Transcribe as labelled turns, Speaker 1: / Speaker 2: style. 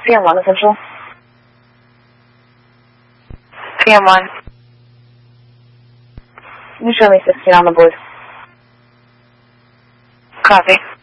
Speaker 1: PM1 Essential.
Speaker 2: PM1.
Speaker 1: Can you show me 16 on the board?
Speaker 2: Copy.